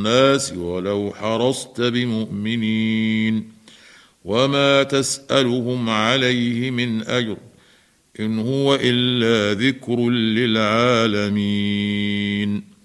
الناس ولو حرصت بمؤمنين وما تسألهم عليه من أجر إن هو إلا ذكر للعالمين.